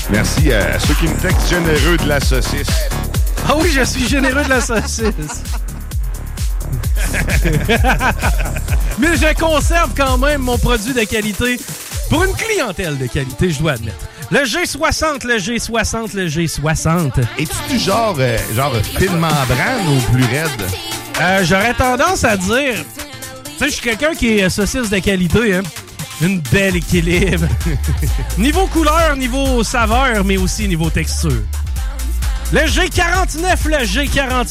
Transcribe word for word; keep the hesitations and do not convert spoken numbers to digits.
Merci à ceux qui me textent généreux de la saucisse. Ah oui, je suis généreux de la saucisse. Mais je conserve quand même mon produit de qualité pour une clientèle de qualité, je dois admettre. Le G soixante, le G soixante, le G soixante. Es-tu du genre, euh, genre fine membrane ou plus raide? Euh, j'aurais tendance à dire... Tu sais, je suis quelqu'un qui est saucisse de qualité, hein. Une belle équilibre. Niveau couleur, niveau saveur, mais aussi niveau texture. Le G quarante-neuf, le G quarante-neuf.